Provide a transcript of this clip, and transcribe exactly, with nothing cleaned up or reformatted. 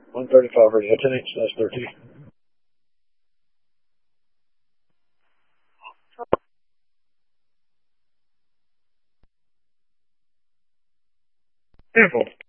one thirty-five ready. ten H slash thirty. Careful.